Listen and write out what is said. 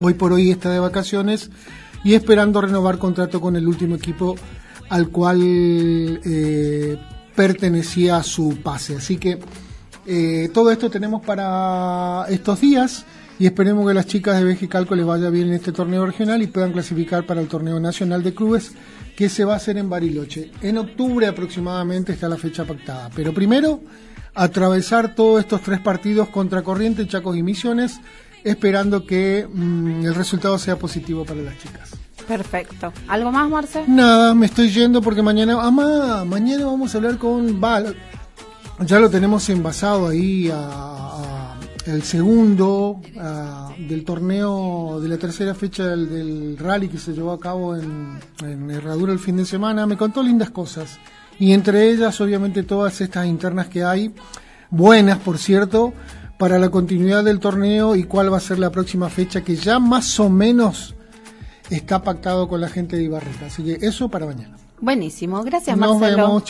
hoy por hoy está de vacaciones y esperando renovar contrato con el último equipo al cual pertenecía a su pase. Así que todo esto tenemos para estos días y esperemos que las chicas de BG Calco les vaya bien en este torneo regional y puedan clasificar para el torneo nacional de clubes que se va a hacer en Bariloche. En octubre aproximadamente está la fecha pactada, pero primero atravesar todos estos 3 partidos contra Corrientes, Chacos y Misiones, esperando que el resultado sea positivo para las chicas. Perfecto. ¿Algo más, Marce? Nada, me estoy yendo porque mañana vamos a hablar con Val. Ya lo tenemos envasado ahí el segundo del torneo de la tercera fecha del rally que se llevó a cabo en Herradura el fin de semana. Me contó lindas cosas y entre ellas obviamente todas estas internas que hay, buenas por cierto, para la continuidad del torneo y cuál va a ser la próxima fecha que ya más o menos está pactado con la gente de Ibarreta. Así que eso para mañana. Buenísimo, gracias Nos Marcelo. vemos.